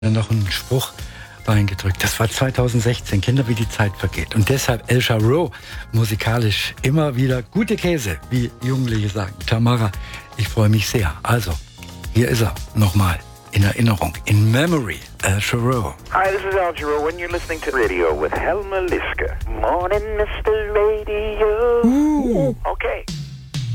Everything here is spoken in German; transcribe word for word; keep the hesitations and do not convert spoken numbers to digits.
noch einen Spruch reingedrückt. Das war zweitausendsechzehn, Kinder, wie die Zeit vergeht. Und deshalb El Jarreau, musikalisch immer wieder gute Käse, wie Jugendliche sagen. Tamara, ich freue mich sehr. Also, hier ist er nochmal in Erinnerung, in Memory, El Jarreau. Hi, this is El Jarreau, and you're listening to Radio with Helma Liska. Morning, Mister Radio. Uh. Okay.